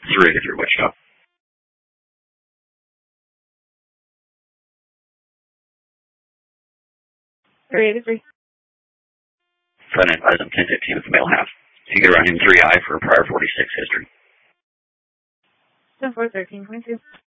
383 Wichita. Front end advise him 1015 with male half. You can run him 3I for a prior 46 history. 10-4-13, 22.